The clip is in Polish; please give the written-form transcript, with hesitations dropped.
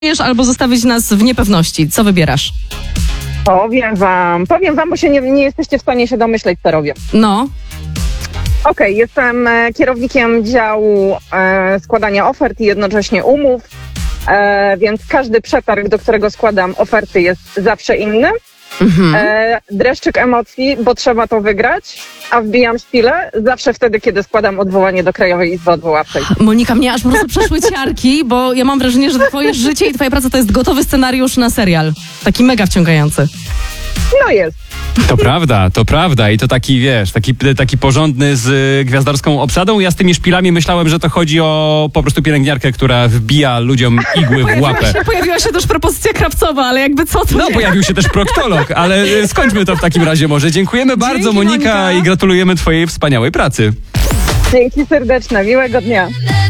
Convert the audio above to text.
albo zostawić nas w niepewności. Co wybierasz? Powiem wam, bo się nie jesteście w stanie się domyśleć, co robię. No. Okej, jestem kierownikiem działu składania ofert i jednocześnie umów, więc każdy przetarg, do którego składam oferty, jest zawsze inny. Dreszczyk emocji, bo trzeba to wygrać, a wbijam szpilę zawsze wtedy, kiedy składam odwołanie do Krajowej Izby Odwoławczej. Monika, mnie aż po prostu przeszły ciarki, bo ja mam wrażenie, że twoje życie i twoja praca to jest gotowy scenariusz na serial. Taki mega wciągający. No jest. To prawda i to taki, wiesz, taki porządny z gwiazdorską obsadą. Ja z tymi szpilami myślałem, że to chodzi o po prostu pielęgniarkę, która wbija ludziom igły w łapę. Pojawiła się też propozycja krawcowa, ale jakby co to No, nie? pojawił się też proktolog, ale skończmy to w takim razie może. Dziękujemy bardzo, Monika, Monika, i gratulujemy twojej wspaniałej pracy. Dzięki serdeczne, miłego dnia.